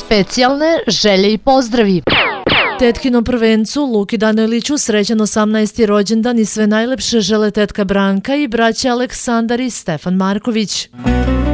specijalne želje i pozdravi. Tetkinom prvencu Luki Daniliću srećan 18. rođendan i sve najlepše žele tetka Branka i braća Aleksandar i Stefan Marković.